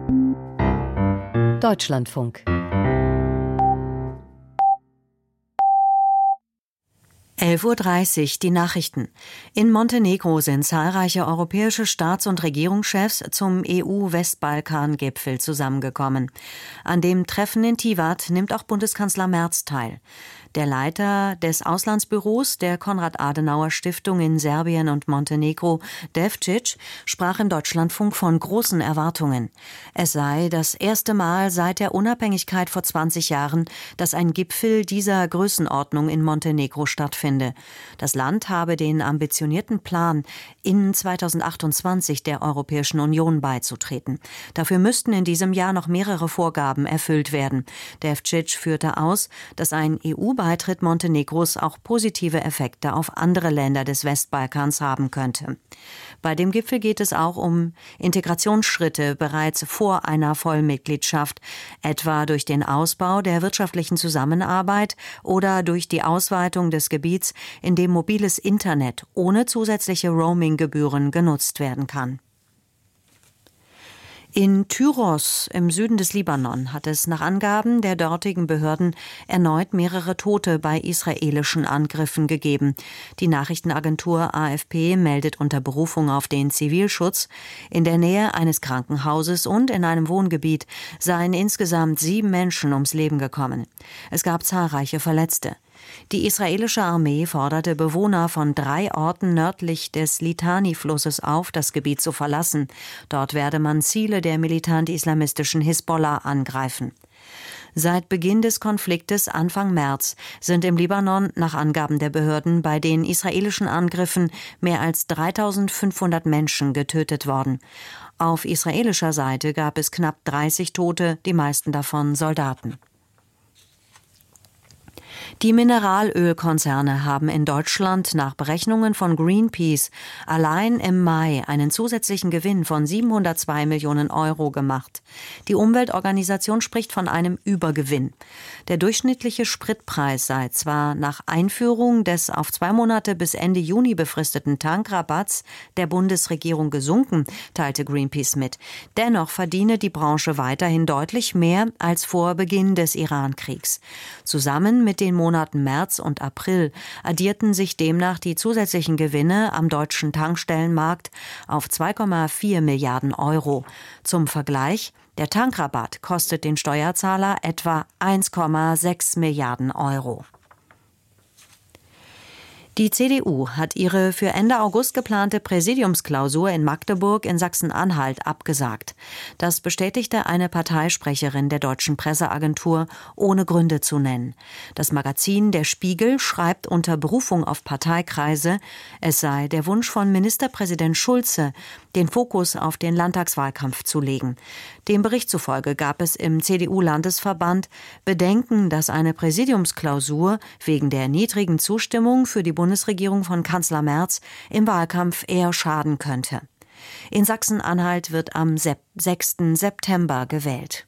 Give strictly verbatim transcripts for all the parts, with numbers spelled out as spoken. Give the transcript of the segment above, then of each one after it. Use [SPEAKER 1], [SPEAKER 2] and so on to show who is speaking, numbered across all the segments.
[SPEAKER 1] Deutschlandfunk.
[SPEAKER 2] elf Uhr dreißig, die Nachrichten. In Montenegro sind zahlreiche europäische Staats- und Regierungschefs zum E U-Westbalkan-Gipfel zusammengekommen. An dem Treffen in Tivat nimmt auch Bundeskanzler Merz teil. Der Leiter des Auslandsbüros der Konrad-Adenauer-Stiftung in Serbien und Montenegro, Devčić, sprach im Deutschlandfunk von großen Erwartungen. Es sei das erste Mal seit der Unabhängigkeit vor zwanzig Jahren, dass ein Gipfel dieser Größenordnung in Montenegro stattfinde. Das Land habe den ambitionierten Plan, in zweitausendachtundzwanzig der Europäischen Union beizutreten. Dafür müssten in diesem Jahr noch mehrere Vorgaben erfüllt werden. Devčić führte aus, dass ein E U-Beitritt Montenegros auch positive Effekte auf andere Länder des Westbalkans haben könnte. Bei dem Gipfel geht es auch um Integrationsschritte bereits vor einer Vollmitgliedschaft, etwa durch den Ausbau der wirtschaftlichen Zusammenarbeit oder durch die Ausweitung des Gebiets, in dem mobiles Internet ohne zusätzliche Roaming-Gebühren genutzt werden kann. In Tyros im Süden des Libanon hat es nach Angaben der dortigen Behörden erneut mehrere Tote bei israelischen Angriffen gegeben. Die Nachrichtenagentur A F P meldet unter Berufung auf den Zivilschutz, in der Nähe eines Krankenhauses und in einem Wohngebiet seien insgesamt sieben Menschen ums Leben gekommen. Es gab zahlreiche Verletzte. Die israelische Armee forderte Bewohner von drei Orten nördlich des Litani-Flusses auf, das Gebiet zu verlassen. Dort werde man Ziele der militant-islamistischen Hisbollah angreifen. Seit Beginn des Konfliktes Anfang März sind im Libanon nach Angaben der Behörden bei den israelischen Angriffen mehr als dreitausendfünfhundert Menschen getötet worden. Auf israelischer Seite gab es knapp dreißig Tote, die meisten davon Soldaten. Die Mineralölkonzerne haben in Deutschland nach Berechnungen von Greenpeace allein im Mai einen zusätzlichen Gewinn von siebenhundertzwei Millionen Euro gemacht. Die Umweltorganisation spricht von einem Übergewinn. Der durchschnittliche Spritpreis sei zwar nach Einführung des auf zwei Monate bis Ende Juni befristeten Tankrabatts der Bundesregierung gesunken, teilte Greenpeace mit. Dennoch verdiene die Branche weiterhin deutlich mehr als vor Beginn des Iran-Kriegs. Zusammen mit den Monaten März und April addierten sich demnach die zusätzlichen Gewinne am deutschen Tankstellenmarkt auf zwei Komma vier Milliarden Euro. Zum Vergleich: Der Tankrabatt kostet den Steuerzahler etwa eins Komma sechs Milliarden Euro. Die C D U hat ihre für Ende August geplante Präsidiumsklausur in Magdeburg in Sachsen-Anhalt abgesagt. Das bestätigte eine Parteisprecherin der deutschen Presseagentur, ohne Gründe zu nennen. Das Magazin Der Spiegel schreibt unter Berufung auf Parteikreise, es sei der Wunsch von Ministerpräsident Schulze, den Fokus auf den Landtagswahlkampf zu legen. Dem Bericht zufolge gab es im C D U-Landesverband Bedenken, dass eine Präsidiumsklausur wegen der niedrigen Zustimmung für die Bundesregierung von Kanzler Merz im Wahlkampf eher schaden könnte. In Sachsen-Anhalt wird am sechsten September gewählt.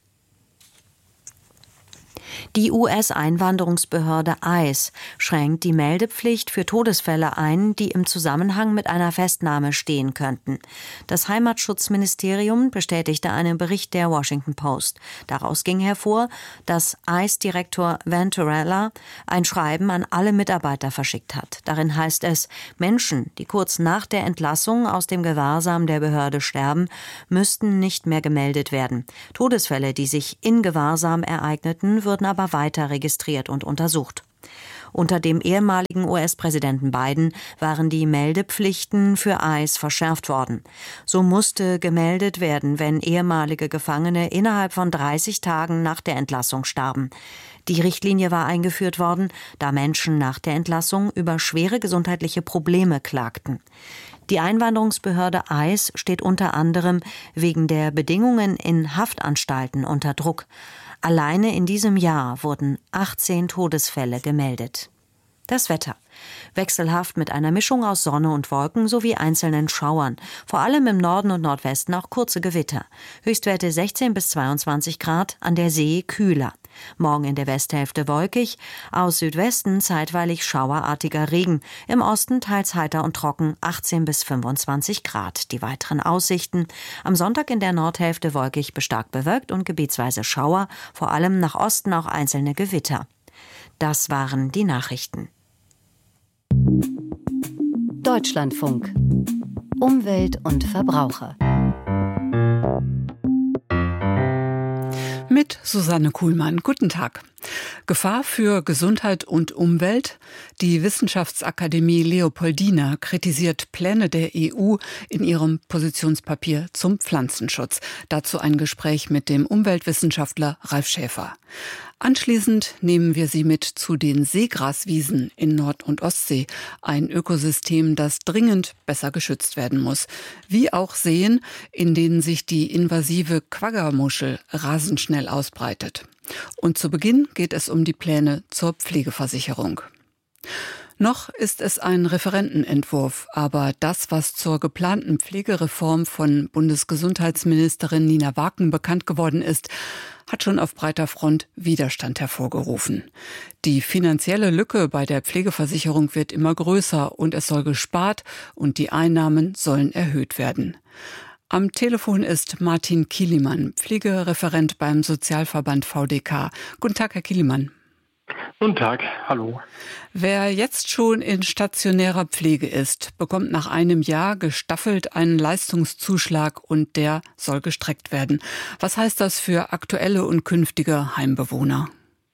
[SPEAKER 2] Die U S-Einwanderungsbehörde I C E schränkt die Meldepflicht für Todesfälle ein, die im Zusammenhang mit einer Festnahme stehen könnten. Das Heimatschutzministerium bestätigte einen Bericht der Washington Post. Daraus ging hervor, dass I C E-Direktor Venturella ein Schreiben an alle Mitarbeiter verschickt hat. Darin heißt es, Menschen, die kurz nach der Entlassung aus dem Gewahrsam der Behörde sterben, müssten nicht mehr gemeldet werden. Todesfälle, die sich in Gewahrsam ereigneten, würden aber weiter registriert und untersucht. Unter dem ehemaligen U S-Präsidenten Biden waren die Meldepflichten für I C E verschärft worden. So musste gemeldet werden, wenn ehemalige Gefangene innerhalb von dreißig Tagen nach der Entlassung starben. Die Richtlinie war eingeführt worden, da Menschen nach der Entlassung über schwere gesundheitliche Probleme klagten. Die Einwanderungsbehörde I C E steht unter anderem wegen der Bedingungen in Haftanstalten unter Druck. Alleine in diesem Jahr wurden achtzehn Todesfälle gemeldet. Das Wetter. Wechselhaft mit einer Mischung aus Sonne und Wolken sowie einzelnen Schauern. Vor allem im Norden und Nordwesten auch kurze Gewitter. Höchstwerte sechzehn bis zweiundzwanzig Grad, an der See kühler. Morgen in der Westhälfte wolkig, aus Südwesten zeitweilig schauerartiger Regen. Im Osten teils heiter und trocken, achtzehn bis fünfundzwanzig Grad. Die weiteren Aussichten. Am Sonntag in der Nordhälfte wolkig bis stark bewölkt und gebietsweise Schauer, vor allem nach Osten auch einzelne Gewitter. Das waren die Nachrichten.
[SPEAKER 1] Deutschlandfunk. Umwelt und Verbraucher.
[SPEAKER 3] Mit Susanne Kuhlmann. Guten Tag. Gefahr für Gesundheit und Umwelt? Die Wissenschaftsakademie Leopoldina kritisiert Pläne der E U in ihrem Positionspapier zum Pflanzenschutz. Dazu ein Gespräch mit dem Umweltwissenschaftler Ralf Schäfer. Anschließend nehmen wir Sie mit zu den Seegraswiesen in Nord- und Ostsee, ein Ökosystem, das dringend besser geschützt werden muss. Wie auch Seen, in denen sich die invasive Quaggamuschel rasend schnell ausbreitet. Und zu Beginn geht es um die Pläne zur Pflegeversicherung. Noch ist es ein Referentenentwurf, aber das, was zur geplanten Pflegereform von Bundesgesundheitsministerin Nina Waken bekannt geworden ist, hat schon auf breiter Front Widerstand hervorgerufen. Die finanzielle Lücke bei der Pflegeversicherung wird immer größer und es soll gespart und die Einnahmen sollen erhöht werden. Am Telefon ist Martin Kilimann, Pflegereferent beim Sozialverband V D K. Guten Tag, Herr Kilimann.
[SPEAKER 4] Guten Tag, hallo.
[SPEAKER 3] Wer jetzt schon in stationärer Pflege ist, bekommt nach einem Jahr gestaffelt einen Leistungszuschlag und der soll gestreckt werden. Was heißt das für aktuelle und künftige Heimbewohner?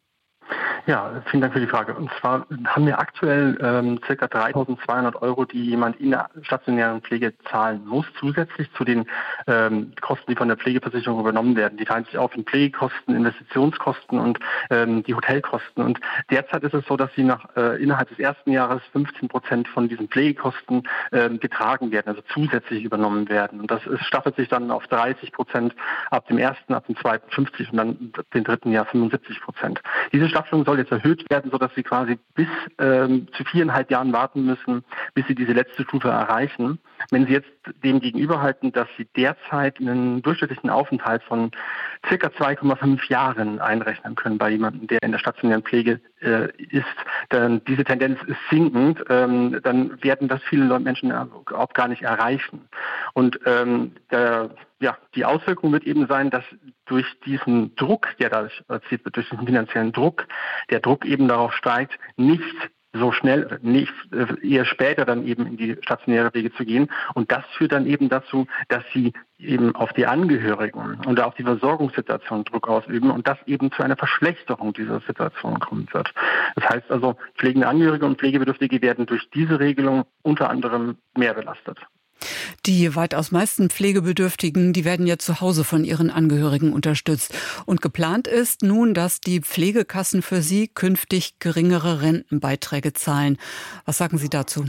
[SPEAKER 4] Ja, vielen Dank für die Frage. Und zwar haben wir aktuell ähm, ca. dreitausendzweihundert Euro, die jemand in der stationären Pflege zahlen muss, zusätzlich zu den ähm, Kosten, die von der Pflegeversicherung übernommen werden. Die teilen sich auf in Pflegekosten, Investitionskosten und ähm, die Hotelkosten. Und derzeit ist es so, dass sie nach äh, innerhalb des ersten Jahres fünfzehn Prozent von diesen Pflegekosten ähm, getragen werden, also zusätzlich übernommen werden. Und das ist, staffelt sich dann auf dreißig Prozent ab dem ersten, ab dem zweiten fünfzig und dann ab dem dritten Jahr fünfundsiebzig Prozent. Diese Staffelung soll jetzt erhöht werden, sodass sie quasi bis ähm, zu viereinhalb Jahren warten müssen, bis sie diese letzte Stufe erreichen. Wenn Sie jetzt dem gegenüberhalten, dass Sie derzeit einen durchschnittlichen Aufenthalt von circa zwei Komma fünf Jahren einrechnen können bei jemandem, der in der stationären Pflege äh, ist, dann diese Tendenz ist sinkend, ähm, dann werden das viele Menschen überhaupt gar nicht erreichen. Und ähm, der, ja, die Auswirkung wird eben sein, dass durch diesen Druck, der dadurch erzielt wird, durch diesen finanziellen Druck, der Druck eben darauf steigt, nicht so schnell, nicht eher später dann eben in die stationäre Pflege zu gehen. Und das führt dann eben dazu, dass sie eben auf die Angehörigen und auf die Versorgungssituation Druck ausüben und das eben zu einer Verschlechterung dieser Situation kommen wird. Das heißt also, pflegende Angehörige und Pflegebedürftige werden durch diese Regelung unter anderem mehr belastet.
[SPEAKER 3] Die weitaus meisten Pflegebedürftigen, die werden ja zu Hause von ihren Angehörigen unterstützt. Und geplant ist nun, dass die Pflegekassen für sie künftig geringere Rentenbeiträge zahlen. Was sagen Sie dazu?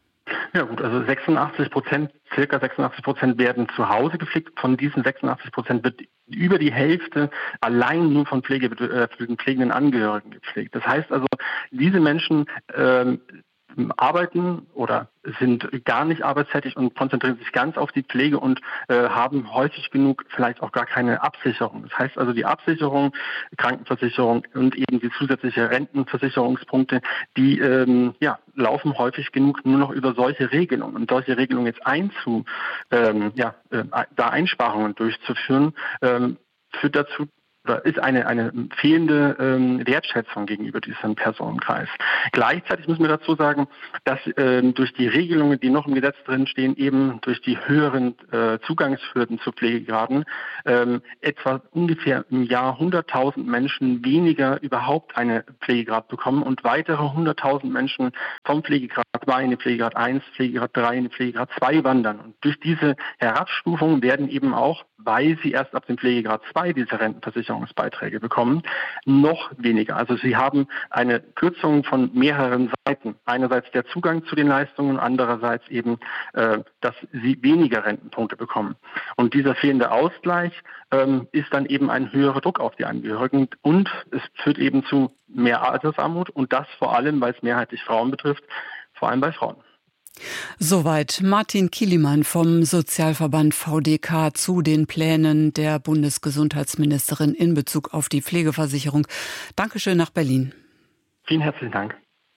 [SPEAKER 4] Ja gut, also sechsundachtzig Prozent, circa sechsundachtzig Prozent werden zu Hause gepflegt. Von diesen sechsundachtzig Prozent wird über die Hälfte allein nur von Pflege, äh, pflegenden Angehörigen gepflegt. Das heißt also, diese Menschen ähm, arbeiten oder sind gar nicht arbeitstätig und konzentrieren sich ganz auf die Pflege und äh, haben häufig genug vielleicht auch gar keine Absicherung. Das heißt also, die Absicherung, Krankenversicherung und eben die zusätzliche Rentenversicherungspunkte, die ähm, ja, laufen häufig genug nur noch über solche Regelungen. Und solche Regelungen jetzt einzu, ähm, ja, äh, da Einsparungen durchzuführen, ähm, führt dazu, oder ist eine, eine fehlende ähm, Wertschätzung gegenüber diesem Personenkreis. Gleichzeitig müssen wir dazu sagen, dass ähm, durch die Regelungen, die noch im Gesetz drin stehen, eben durch die höheren äh, Zugangshürden zu Pflegegraden, ähm, etwa ungefähr im Jahr hunderttausend Menschen weniger überhaupt eine Pflegegrad bekommen und weitere hunderttausend Menschen vom Pflegegrad zwei in den Pflegegrad eins, Pflegegrad drei in den Pflegegrad zwei wandern. Und durch diese Herabstufung werden eben auch, weil sie erst ab dem Pflegegrad zwei diese Rentenversicherungsbeiträge bekommen, noch weniger. Also sie haben eine Kürzung von mehreren Seiten. Einerseits der Zugang zu den Leistungen, andererseits eben, äh, dass sie weniger Rentenpunkte bekommen. Und dieser fehlende Ausgleich ähm, ist dann eben ein höherer Druck auf die Angehörigen und es führt eben zu mehr Altersarmut und das vor allem, weil es mehrheitlich Frauen betrifft, vor allem bei Frauen.
[SPEAKER 3] Soweit Martin Kielimann vom Sozialverband V D K zu den Plänen der Bundesgesundheitsministerin in Bezug auf die Pflegeversicherung. Dankeschön nach Berlin.
[SPEAKER 4] Vielen herzlichen Dank.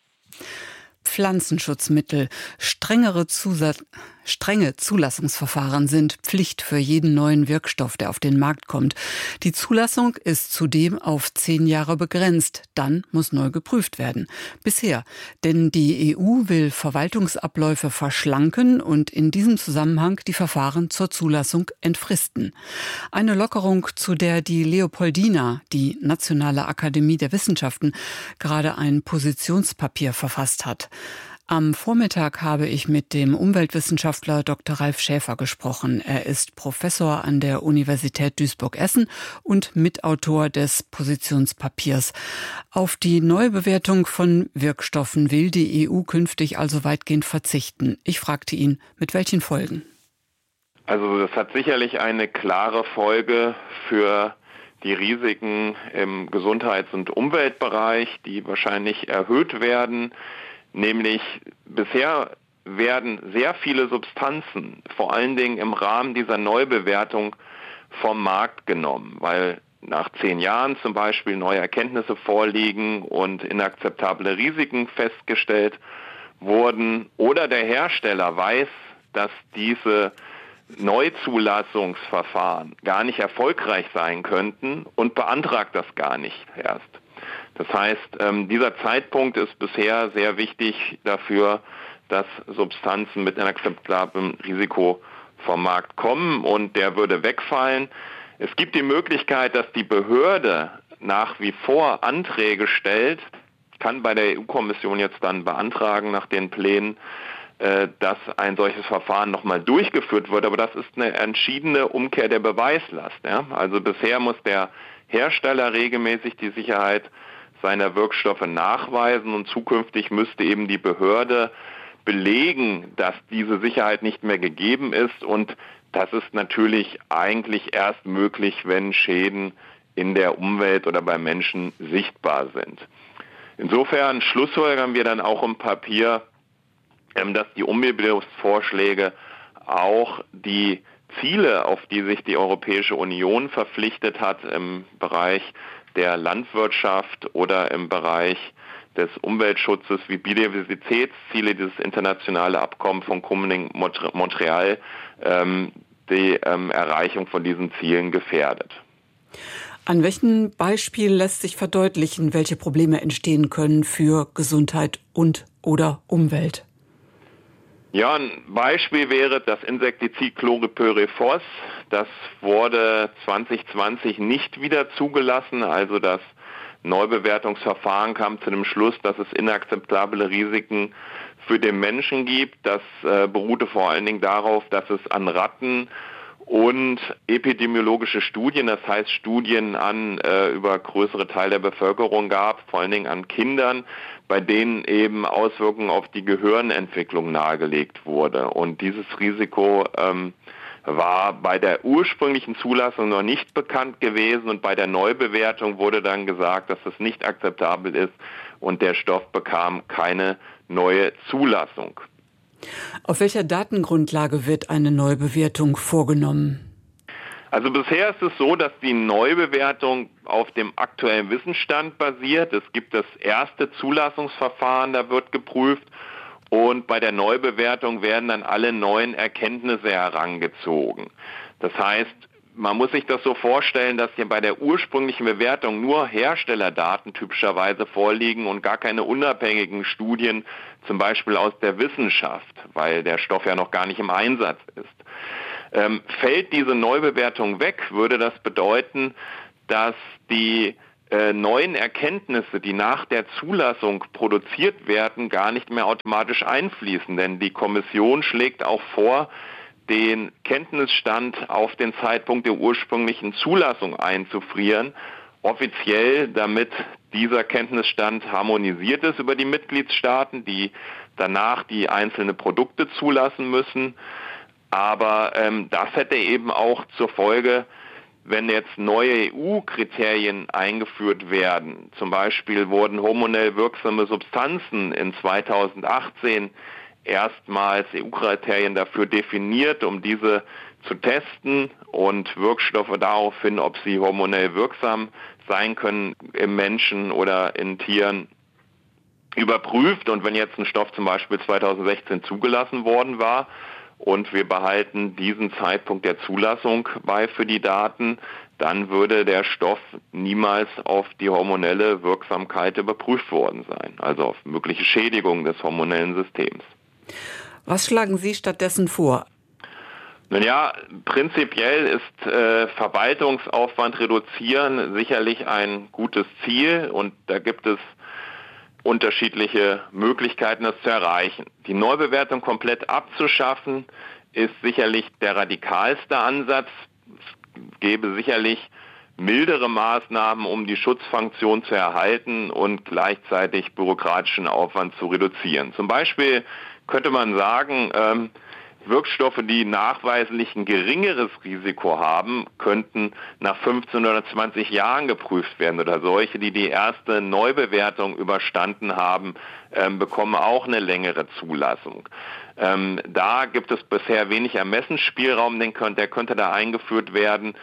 [SPEAKER 3] Pflanzenschutzmittel. Strengere Zusatz Strenge Zulassungsverfahren sind Pflicht für jeden neuen Wirkstoff, der auf den Markt kommt. Die Zulassung ist zudem auf zehn Jahre begrenzt. Dann muss neu geprüft werden. Bisher. Denn die E U will Verwaltungsabläufe verschlanken und in diesem Zusammenhang die Verfahren zur Zulassung entfristen. Eine Lockerung, zu der die Leopoldina, die Nationale Akademie der Wissenschaften, gerade ein Positionspapier verfasst hat. Am Vormittag habe ich mit dem Umweltwissenschaftler Doktor Ralf Schäfer gesprochen. Er ist Professor an der Universität Duisburg-Essen und Mitautor des Positionspapiers. Auf die Neubewertung von Wirkstoffen will die E U künftig also weitgehend verzichten. Ich fragte ihn, mit welchen Folgen?
[SPEAKER 5] Also das hat sicherlich eine klare Folge für die Risiken im Gesundheits- und Umweltbereich, die wahrscheinlich erhöht werden. Nämlich bisher werden sehr viele Substanzen, vor allen Dingen im Rahmen dieser Neubewertung, vom Markt genommen, weil nach zehn Jahren zum Beispiel neue Erkenntnisse vorliegen und inakzeptable Risiken festgestellt wurden oder der Hersteller weiß, dass diese Neuzulassungsverfahren gar nicht erfolgreich sein könnten und beantragt das gar nicht erst. Das heißt, dieser Zeitpunkt ist bisher sehr wichtig dafür, dass Substanzen mit inakzeptablem Risiko vom Markt kommen und der würde wegfallen. Es gibt die Möglichkeit, dass die Behörde nach wie vor Anträge stellt, kann bei der E U-Kommission jetzt dann beantragen nach den Plänen, dass ein solches Verfahren nochmal durchgeführt wird. Aber das ist eine entschiedene Umkehr der Beweislast. Ja? Also bisher muss der Hersteller regelmäßig die Sicherheit seiner Wirkstoffe nachweisen und zukünftig müsste eben die Behörde belegen, dass diese Sicherheit nicht mehr gegeben ist und das ist natürlich eigentlich erst möglich, wenn Schäden in der Umwelt oder bei Menschen sichtbar sind. Insofern schlussfolgern wir dann auch im Papier, dass die Umweltbildungsvorschläge auch die Ziele, auf die sich die Europäische Union verpflichtet hat im Bereich der Landwirtschaft oder im Bereich des Umweltschutzes wie Biodiversitätsziele, dieses internationale Abkommen von Kunming-Montreal, ähm, die ähm, Erreichung von diesen Zielen gefährdet.
[SPEAKER 3] An welchen Beispielen lässt sich verdeutlichen, welche Probleme entstehen können für Gesundheit und oder Umwelt?
[SPEAKER 5] Ja, ein Beispiel wäre das Insektizid Chlorpyrifos. Das wurde zwanzig zwanzig nicht wieder zugelassen. Also das Neubewertungsverfahren kam zu dem Schluss, dass es inakzeptable Risiken für den Menschen gibt. Das äh, beruhte vor allen Dingen darauf, dass es an Ratten und epidemiologische Studien, das heißt Studien an äh, über größere Teile der Bevölkerung gab, vor allen Dingen an Kindern, bei denen eben Auswirkungen auf die Gehirnentwicklung nahegelegt wurde. Und dieses Risiko ähm, war bei der ursprünglichen Zulassung noch nicht bekannt gewesen und bei der Neubewertung wurde dann gesagt, dass es nicht akzeptabel ist und der Stoff bekam keine neue Zulassung.
[SPEAKER 3] Auf welcher Datengrundlage wird eine Neubewertung vorgenommen?
[SPEAKER 5] Also bisher ist es so, dass die Neubewertung auf dem aktuellen Wissensstand basiert. Es gibt das erste Zulassungsverfahren, da wird geprüft und bei der Neubewertung werden dann alle neuen Erkenntnisse herangezogen. Das heißt, man muss sich das so vorstellen, dass hier bei der ursprünglichen Bewertung nur Herstellerdaten typischerweise vorliegen und gar keine unabhängigen Studien, zum Beispiel aus der Wissenschaft, weil der Stoff ja noch gar nicht im Einsatz ist. Ähm, fällt diese Neubewertung weg, würde das bedeuten, dass die äh, neuen Erkenntnisse, die nach der Zulassung produziert werden, gar nicht mehr automatisch einfließen. Denn die Kommission schlägt auch vor, den Kenntnisstand auf den Zeitpunkt der ursprünglichen Zulassung einzufrieren, offiziell, damit dieser Kenntnisstand harmonisiert ist über die Mitgliedstaaten, die danach die einzelnen Produkte zulassen müssen. Aber ähm, das hätte eben auch zur Folge, wenn jetzt neue E U-Kriterien eingeführt werden. Zum Beispiel wurden hormonell wirksame Substanzen in zweitausendachtzehn erstmals E U-Kriterien dafür definiert, um diese zu testen und Wirkstoffe daraufhin, ob sie hormonell wirksam sein können im Menschen oder in Tieren, überprüft. Und wenn jetzt ein Stoff zum Beispiel zweitausendsechzehn zugelassen worden war und wir behalten diesen Zeitpunkt der Zulassung bei für die Daten, dann würde der Stoff niemals auf die hormonelle Wirksamkeit überprüft worden sein, also auf mögliche Schädigung des hormonellen Systems.
[SPEAKER 3] Was schlagen Sie stattdessen vor?
[SPEAKER 5] Nun ja, prinzipiell ist äh, Verwaltungsaufwand reduzieren sicherlich ein gutes Ziel und da gibt es unterschiedliche Möglichkeiten, das zu erreichen. Die Neubewertung komplett abzuschaffen, ist sicherlich der radikalste Ansatz. Es gäbe sicherlich mildere Maßnahmen, um die Schutzfunktion zu erhalten und gleichzeitig bürokratischen Aufwand zu reduzieren. Zum Beispiel könnte man sagen, ähm, Wirkstoffe, die nachweislich ein geringeres Risiko haben, könnten nach fünfzehn oder zwanzig Jahren geprüft werden. Oder solche, die die erste Neubewertung überstanden haben, ähm, bekommen auch eine längere Zulassung. Ähm, da gibt es bisher wenig Ermessensspielraum, den könnte, der könnte da eingeführt werden.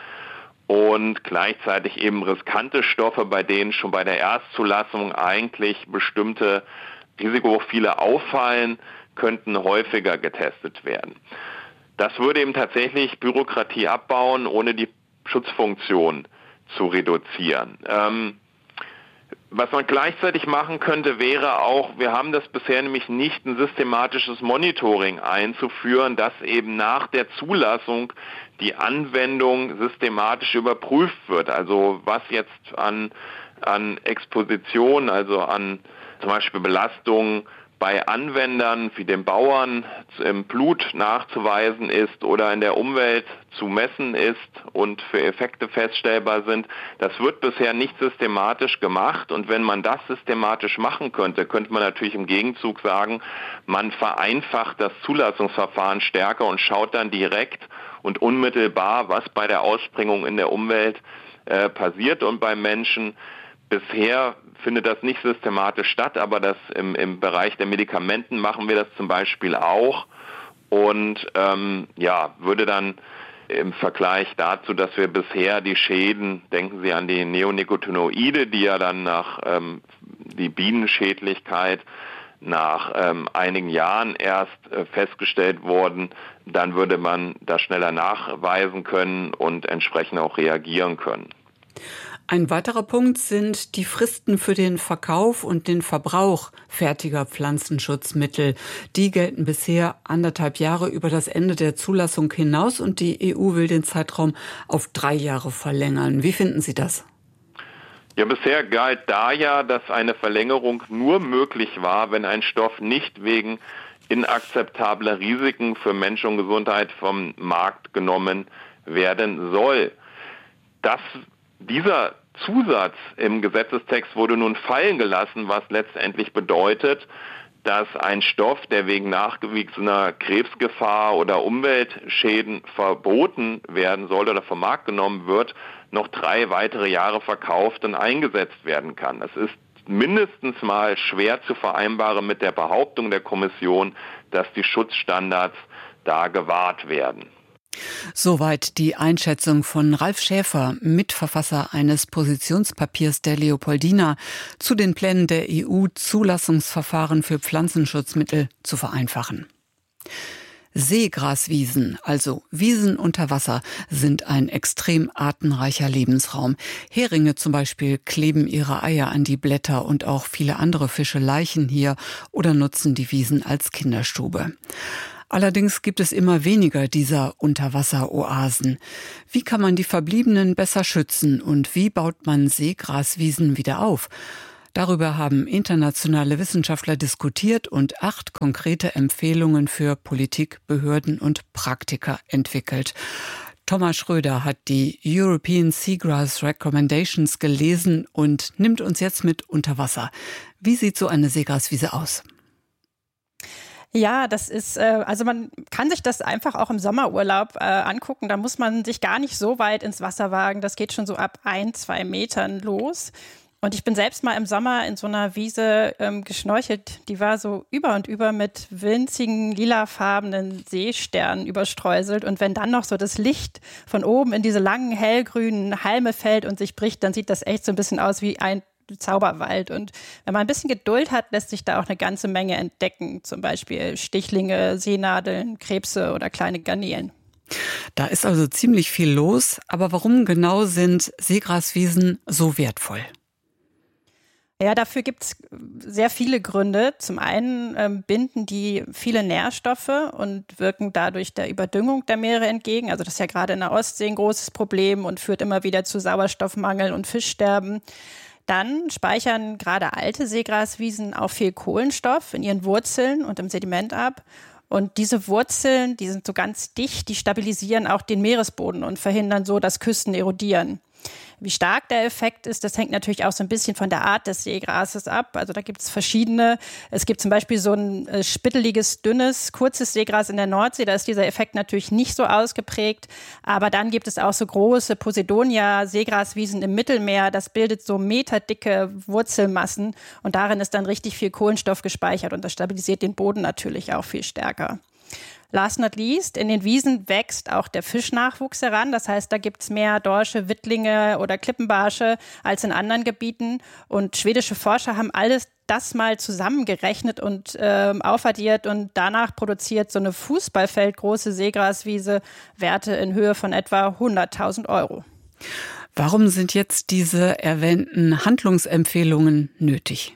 [SPEAKER 5] Und gleichzeitig eben riskante Stoffe, bei denen schon bei der Erstzulassung eigentlich bestimmte Risikoprofile auffallen, könnten häufiger getestet werden. Das würde eben tatsächlich Bürokratie abbauen, ohne die Schutzfunktion zu reduzieren. Ähm, was man gleichzeitig machen könnte, wäre auch, wir haben das bisher nämlich nicht, ein systematisches Monitoring einzuführen, dass eben nach der Zulassung die Anwendung systematisch überprüft wird. Also was jetzt an, an Exposition, also an zum Beispiel Belastungen bei Anwendern wie den Bauern im Blut nachzuweisen ist oder in der Umwelt zu messen ist und für Effekte feststellbar sind, das wird bisher nicht systematisch gemacht. Und wenn man das systematisch machen könnte, könnte man natürlich im Gegenzug sagen, man vereinfacht das Zulassungsverfahren stärker und schaut dann direkt und unmittelbar, was bei der Ausbringung in der Umwelt äh, passiert und beim Menschen. Bisher findet das nicht systematisch statt, aber das im, im Bereich der Medikamenten machen wir das zum Beispiel auch und ähm, ja, würde dann im Vergleich dazu, dass wir bisher die Schäden, denken Sie an die Neonicotinoide, die ja dann nach ähm, die Bienenschädlichkeit nach ähm, einigen Jahren erst äh, festgestellt wurden, dann würde man das schneller nachweisen können und entsprechend auch reagieren können.
[SPEAKER 3] Ein weiterer Punkt sind die Fristen für den Verkauf und den Verbrauch fertiger Pflanzenschutzmittel. Die gelten bisher anderthalb Jahre über das Ende der Zulassung hinaus und die E U will den Zeitraum auf drei Jahre verlängern. Wie finden Sie das?
[SPEAKER 5] Ja, bisher galt da ja, dass eine Verlängerung nur möglich war, wenn ein Stoff nicht wegen inakzeptabler Risiken für Mensch und Gesundheit vom Markt genommen werden soll. Das Dieser Zusatz im Gesetzestext wurde nun fallen gelassen, was letztendlich bedeutet, dass ein Stoff, der wegen nachgewiesener Krebsgefahr oder Umweltschäden verboten werden soll oder vom Markt genommen wird, noch drei weitere Jahre verkauft und eingesetzt werden kann. Das ist mindestens mal schwer zu vereinbaren mit der Behauptung der Kommission, dass die Schutzstandards da gewahrt werden.
[SPEAKER 3] Soweit die Einschätzung von Ralf Schäfer, Mitverfasser eines Positionspapiers der Leopoldina, zu den Plänen der E U, Zulassungsverfahren für Pflanzenschutzmittel zu vereinfachen. Seegraswiesen, also Wiesen unter Wasser, sind ein extrem artenreicher Lebensraum. Heringe zum Beispiel kleben ihre Eier an die Blätter und auch viele andere Fische laichen hier oder nutzen die Wiesen als Kinderstube. Allerdings gibt es immer weniger dieser Unterwasseroasen. Wie kann man die Verbliebenen besser schützen und wie baut man Seegraswiesen wieder auf? Darüber haben internationale Wissenschaftler diskutiert und acht konkrete Empfehlungen für Politik, Behörden und Praktiker entwickelt. Thomas Schröder hat die European Seagrass Recommendations gelesen und nimmt uns jetzt mit unter Wasser. Wie sieht so eine Seegraswiese aus?
[SPEAKER 6] Ja, das ist, äh, also man kann sich das einfach auch im Sommerurlaub äh, angucken. Da muss man sich gar nicht so weit ins Wasser wagen. Das geht schon so ab ein, zwei Metern los. Und ich bin selbst mal im Sommer in so einer Wiese ähm, geschnorchelt. Die war so über und über mit winzigen lilafarbenen Seesternen überstreuselt. Und wenn dann noch so das Licht von oben in diese langen hellgrünen Halme fällt und sich bricht, dann sieht das echt so ein bisschen aus wie ein Zauberwald. Und wenn man ein bisschen Geduld hat, lässt sich da auch eine ganze Menge entdecken. Zum Beispiel Stichlinge, Seenadeln, Krebse oder kleine Garnelen.
[SPEAKER 3] Da ist also ziemlich viel los. Aber warum genau sind Seegraswiesen so wertvoll?
[SPEAKER 6] Ja, dafür gibt es sehr viele Gründe. Zum einen ähm, binden die viele Nährstoffe und wirken dadurch der Überdüngung der Meere entgegen. Also das ist ja gerade in der Ostsee ein großes Problem und führt immer wieder zu Sauerstoffmangel und Fischsterben. Dann speichern gerade alte Seegraswiesen auch viel Kohlenstoff in ihren Wurzeln und im Sediment ab. Und diese Wurzeln, die sind so ganz dicht, die stabilisieren auch den Meeresboden und verhindern so, dass Küsten erodieren. Wie stark der Effekt ist, das hängt natürlich auch so ein bisschen von der Art des Seegrases ab. Also da gibt es verschiedene. Es gibt zum Beispiel so ein äh, spitteliges, dünnes, kurzes Seegras in der Nordsee. Da ist dieser Effekt natürlich nicht so ausgeprägt. Aber dann gibt es auch so große Posidonia-Seegraswiesen im Mittelmeer. Das bildet so meterdicke Wurzelmassen. Und darin ist dann richtig viel Kohlenstoff gespeichert. Und das stabilisiert den Boden natürlich auch viel stärker. Last not least, in den Wiesen wächst auch der Fischnachwuchs heran. Das heißt, da gibt es mehr Dorsche, Wittlinge oder Klippenbarsche als in anderen Gebieten. Und schwedische Forscher haben alles das mal zusammengerechnet und äh, aufaddiert. Und danach produziert so eine fußballfeldgroße Seegraswiese Werte in Höhe von etwa hunderttausend Euro.
[SPEAKER 3] Warum sind jetzt diese erwähnten Handlungsempfehlungen nötig?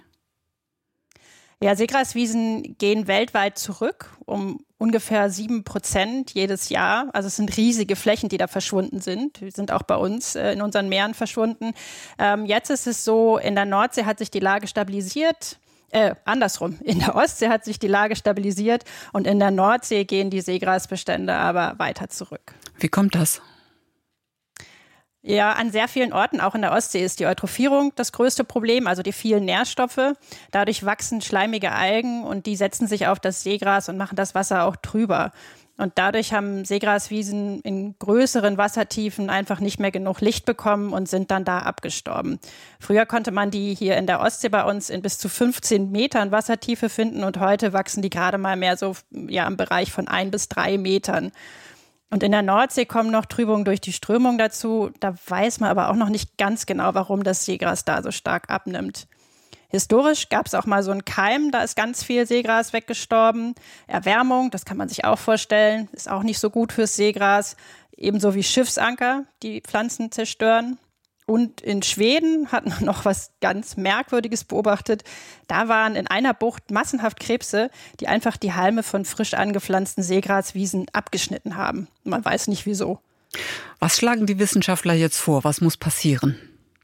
[SPEAKER 6] Ja, Seegraswiesen gehen weltweit zurück um ungefähr sieben Prozent jedes Jahr. Also es sind riesige Flächen, die da verschwunden sind. Die sind auch bei uns äh, in unseren Meeren verschwunden. Ähm, jetzt ist es so, in der Nordsee hat sich die Lage stabilisiert. Äh, andersrum, in der Ostsee hat sich die Lage stabilisiert und in der Nordsee gehen die Seegrasbestände aber weiter zurück.
[SPEAKER 3] Wie kommt das?
[SPEAKER 6] Ja, an sehr vielen Orten, auch in der Ostsee, ist die Eutrophierung das größte Problem, also die vielen Nährstoffe. Dadurch wachsen schleimige Algen und die setzen sich auf das Seegras und machen das Wasser auch trüber. Und dadurch haben Seegraswiesen in größeren Wassertiefen einfach nicht mehr genug Licht bekommen und sind dann da abgestorben. Früher konnte man die hier in der Ostsee bei uns in bis zu fünfzehn Metern Wassertiefe finden und heute wachsen die gerade mal mehr so ja, im Bereich von ein bis drei Metern. Und in der Nordsee kommen noch Trübungen durch die Strömung dazu. Da weiß man aber auch noch nicht ganz genau, warum das Seegras da so stark abnimmt. Historisch gab es auch mal so einen Keim, da ist ganz viel Seegras weggestorben. Erwärmung, das kann man sich auch vorstellen, ist auch nicht so gut fürs Seegras. Ebenso wie Schiffsanker, die Pflanzen zerstören. Und in Schweden hat man noch was ganz Merkwürdiges beobachtet. Da waren in einer Bucht massenhaft Krebse, die einfach die Halme von frisch angepflanzten Seegraswiesen abgeschnitten haben. Man weiß nicht wieso.
[SPEAKER 3] Was schlagen die Wissenschaftler jetzt vor? Was muss passieren?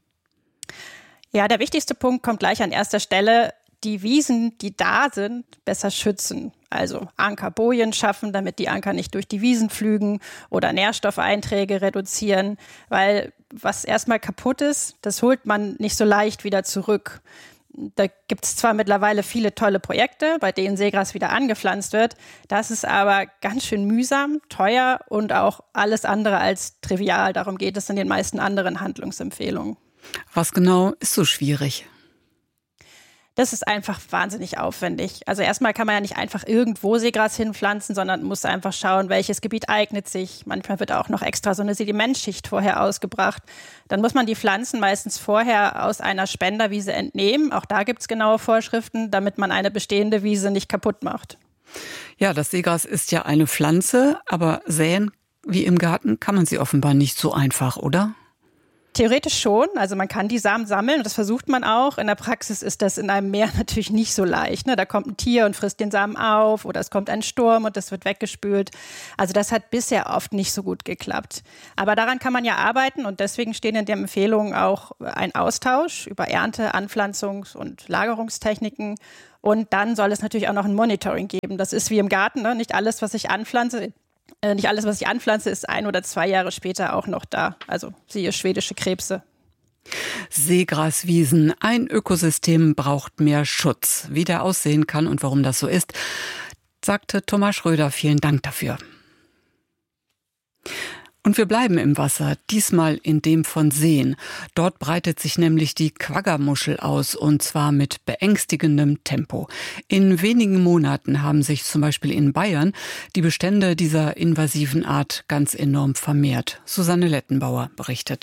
[SPEAKER 6] Ja, der wichtigste Punkt kommt gleich an erster Stelle. Die Wiesen, die da sind, besser schützen. Also Ankerbojen schaffen, damit die Anker nicht durch die Wiesen flügen oder Nährstoffeinträge reduzieren. Weil was erstmal kaputt ist, das holt man nicht so leicht wieder zurück. Da gibt es zwar mittlerweile viele tolle Projekte, bei denen Seegras wieder angepflanzt wird. Das ist aber ganz schön mühsam, teuer und auch alles andere als trivial. Darum geht es in den meisten anderen Handlungsempfehlungen.
[SPEAKER 3] Was genau ist so schwierig?
[SPEAKER 6] Das ist einfach wahnsinnig aufwendig. Also erstmal kann man ja nicht einfach irgendwo Seegras hinpflanzen, sondern muss einfach schauen, welches Gebiet eignet sich. Manchmal wird auch noch extra so eine Sedimentschicht vorher ausgebracht. Dann muss man die Pflanzen meistens vorher aus einer Spenderwiese entnehmen. Auch da gibt es genaue Vorschriften, damit man eine bestehende Wiese nicht kaputt macht.
[SPEAKER 3] Ja, das Seegras ist ja eine Pflanze, aber säen wie im Garten kann man sie offenbar nicht so einfach, oder?
[SPEAKER 6] Theoretisch schon, also man kann die Samen sammeln und das versucht man auch. In der Praxis ist das in einem Meer natürlich nicht so leicht. Ne? Da kommt ein Tier und frisst den Samen auf oder es kommt ein Sturm und das wird weggespült. Also das hat bisher oft nicht so gut geklappt. Aber daran kann man ja arbeiten und deswegen stehen in der Empfehlung auch ein Austausch über Ernte-, Anpflanzungs- und Lagerungstechniken. Und dann soll es natürlich auch noch ein Monitoring geben. Das ist wie im Garten, ne? Nicht alles, was ich anpflanze, äh, nicht alles, was ich anpflanze, ist ein oder zwei Jahre später auch noch da. Also siehe schwedische Krebse.
[SPEAKER 3] Seegraswiesen, ein Ökosystem braucht mehr Schutz. Wie der aussehen kann und warum das so ist, sagte Thomas Schröder. Vielen Dank dafür. Und wir bleiben im Wasser, diesmal in dem von Seen. Dort breitet sich nämlich die Quaggamuschel aus, und zwar mit beängstigendem Tempo. In wenigen Monaten haben sich zum Beispiel in Bayern die Bestände dieser invasiven Art ganz enorm vermehrt. Susanne Lettenbauer berichtet.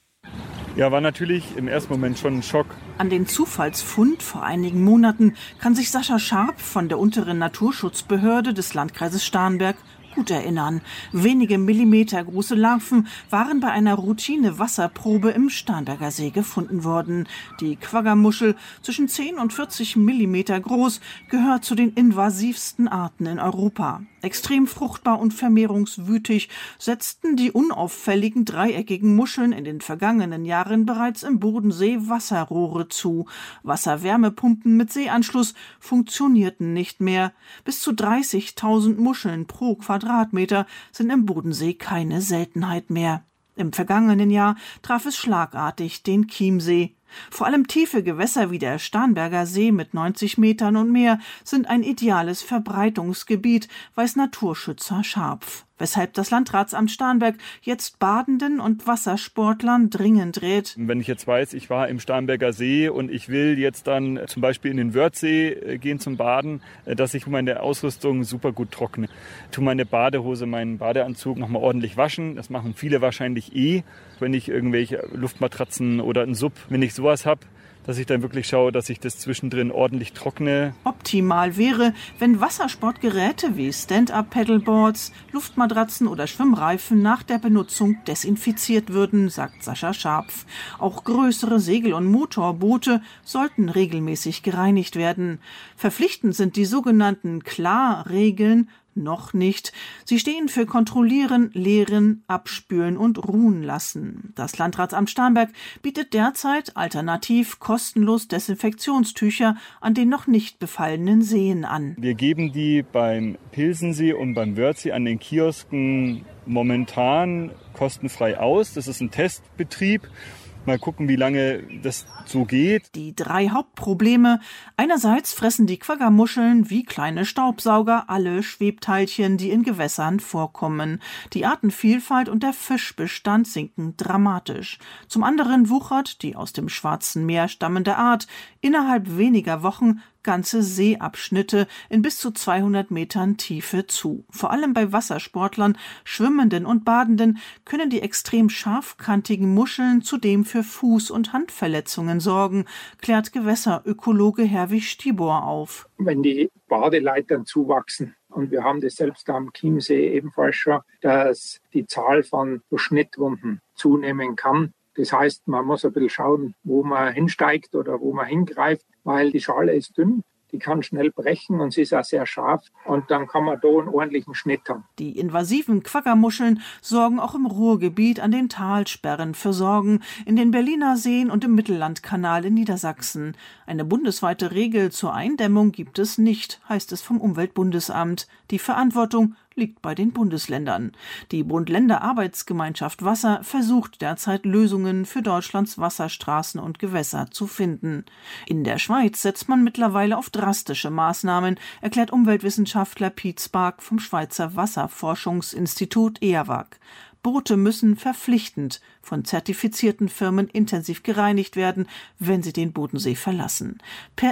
[SPEAKER 7] Ja, war natürlich im ersten Moment schon ein Schock.
[SPEAKER 8] An den Zufallsfund vor einigen Monaten kann sich Sascha Scharp von der unteren Naturschutzbehörde des Landkreises Starnberg gut erinnern. Wenige Millimeter große Larven waren bei einer Routine-Wasserprobe im Starnberger See gefunden worden. Die Quaggamuschel, zwischen zehn und vierzig Millimeter groß, gehört zu den invasivsten Arten in Europa. Extrem fruchtbar und vermehrungswütig setzten die unauffälligen dreieckigen Muscheln in den vergangenen Jahren bereits im Bodensee Wasserrohre zu. Wasserwärmepumpen mit Seeanschluss funktionierten nicht mehr. Bis zu dreißigtausend Muscheln pro Quadratmeter sind im Bodensee keine Seltenheit mehr. Im vergangenen Jahr traf es schlagartig den Chiemsee. Vor allem tiefe Gewässer wie der Starnberger See mit neunzig Metern und mehr sind ein ideales Verbreitungsgebiet, weiß Naturschützer Scharpf. Weshalb das Landratsamt Starnberg jetzt Badenden und Wassersportlern dringend rät.
[SPEAKER 7] Wenn ich jetzt weiß, ich war im Starnberger See und ich will jetzt dann zum Beispiel in den Wörthsee gehen zum Baden, dass ich meine Ausrüstung super gut trockne. Ich tue meine Badehose, meinen Badeanzug nochmal ordentlich waschen. Das machen viele wahrscheinlich eh, wenn ich irgendwelche Luftmatratzen oder einen Sub, wenn ich sowas habe, dass ich dann wirklich schaue, dass ich das zwischendrin ordentlich trockne.
[SPEAKER 8] Optimal wäre, wenn Wassersportgeräte wie Stand-Up-Paddleboards, Luftmatratzen oder Schwimmreifen nach der Benutzung desinfiziert würden, sagt Sascha Scharpf. Auch größere Segel- und Motorboote sollten regelmäßig gereinigt werden. Verpflichtend sind die sogenannten Klar-Regeln noch nicht. Sie stehen für Kontrollieren, Leeren, Abspülen und Ruhen lassen. Das Landratsamt Starnberg bietet derzeit alternativ kostenlos Desinfektionstücher an den noch nicht befallenen Seen an.
[SPEAKER 7] Wir geben die beim Pilsensee und beim Wörthsee an den Kiosken momentan kostenfrei aus. Das ist ein Testbetrieb. Mal gucken, wie lange das so geht.
[SPEAKER 8] Die drei Hauptprobleme. Einerseits fressen die Quaggamuscheln wie kleine Staubsauger alle Schwebteilchen, die in Gewässern vorkommen. Die Artenvielfalt und der Fischbestand sinken dramatisch. Zum anderen wuchert die aus dem Schwarzen Meer stammende Art innerhalb weniger Wochen ganze Seeabschnitte in bis zu zweihundert Metern Tiefe zu. Vor allem bei Wassersportlern, Schwimmenden und Badenden können die extrem scharfkantigen Muscheln zudem für Fuß- und Handverletzungen sorgen, klärt Gewässerökologe Herwig Stibor auf.
[SPEAKER 9] Wenn die Badeleitern zuwachsen, und wir haben das selbst am Chiemsee ebenfalls schon, dass die Zahl von Schnittwunden zunehmen kann. Das heißt, man muss ein bisschen schauen, wo man hinsteigt oder wo man hingreift, weil die Schale ist dünn, die kann schnell brechen und sie ist auch sehr scharf und dann kann man da einen ordentlichen Schnitt haben.
[SPEAKER 8] Die invasiven Quaggamuscheln sorgen auch im Ruhrgebiet an den Talsperren für Sorgen, in den Berliner Seen und im Mittellandkanal in Niedersachsen. Eine bundesweite Regel zur Eindämmung gibt es nicht, heißt es vom Umweltbundesamt. Die Verantwortung liegt bei den Bundesländern. Die Bund-Länder-Arbeitsgemeinschaft Wasser versucht derzeit Lösungen für Deutschlands Wasserstraßen und Gewässer zu finden. In der Schweiz setzt man mittlerweile auf drastische Maßnahmen, erklärt Umweltwissenschaftler Piet Spark vom Schweizer Wasserforschungsinstitut E A W A G. Boote müssen verpflichtend von zertifizierten Firmen intensiv gereinigt werden, wenn sie den Bodensee verlassen. Per App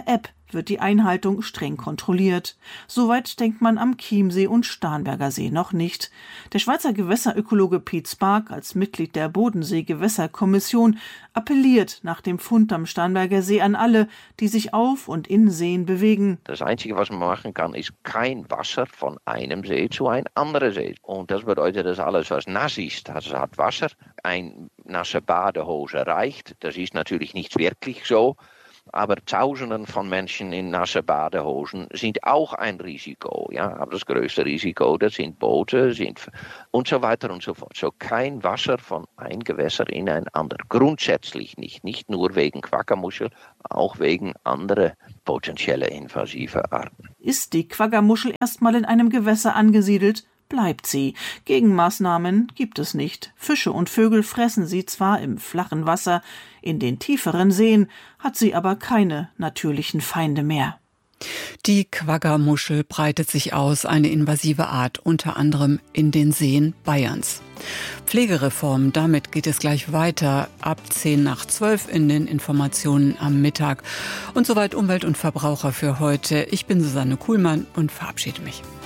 [SPEAKER 8] wird die Einhaltung streng kontrolliert. Soweit denkt man am Chiemsee und Starnberger See noch nicht. Der Schweizer Gewässerökologe Piet Spark als Mitglied der Bodensee-Gewässerkommission appelliert nach dem Fund am Starnberger See an alle, die sich auf und in Seen bewegen.
[SPEAKER 10] Das Einzige, was man machen kann, ist kein Wasser von einem See zu einem anderen See. Und das bedeutet, dass alles, was nass ist, das hat Wasser. Eine nasse Badehose reicht. Das ist natürlich nicht wirklich so. Aber Tausenden von Menschen in nasse Badehosen sind auch ein Risiko. Ja? Aber das größte Risiko, das sind Boote sind und so weiter und so fort. So kein Wasser von einem Gewässer in ein anderes. Grundsätzlich nicht. Nicht nur wegen Quaggamuschel, auch wegen anderer potenzieller invasiver Arten.
[SPEAKER 8] Ist die Quaggamuschel erstmal in einem Gewässer angesiedelt, bleibt sie. Gegenmaßnahmen gibt es nicht. Fische und Vögel fressen sie zwar im flachen Wasser, in den tieferen Seen hat sie aber keine natürlichen Feinde mehr.
[SPEAKER 3] Die Quaggamuschel breitet sich aus, eine invasive Art, unter anderem in den Seen Bayerns. Pflegereform, damit geht es gleich weiter, ab zehn nach zwölf in den Informationen am Mittag. Und soweit Umwelt und Verbraucher für heute. Ich bin Susanne Kuhlmann und verabschiede mich.